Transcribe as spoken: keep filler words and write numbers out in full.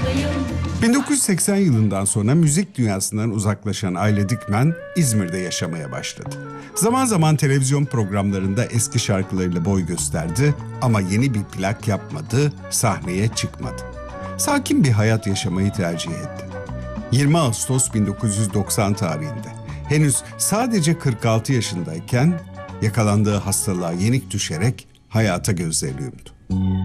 bin dokuz yüz seksen yılından sonra müzik dünyasından uzaklaşan Aile Dikmen İzmir'de yaşamaya başladı. Zaman zaman televizyon programlarında eski şarkılarıyla boy gösterdi ama yeni bir plak yapmadı, sahneye çıkmadı. Sakin bir hayat yaşamayı tercih etti. yirmi Ağustos bin dokuz yüz doksan tarihinde henüz sadece kırk altı yaşındayken yakalandığı hastalığa yenik düşerek hayata gözlerini yumdu.